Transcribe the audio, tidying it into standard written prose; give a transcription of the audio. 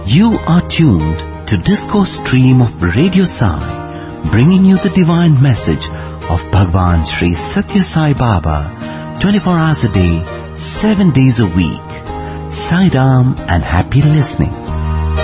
You are tuned to Discourse Stream of Radio Sai, bringing you the divine message of Bhagwan Sri Satya Sai Baba, 24 hours a day, 7 days a week. Sai Ram and happy listening.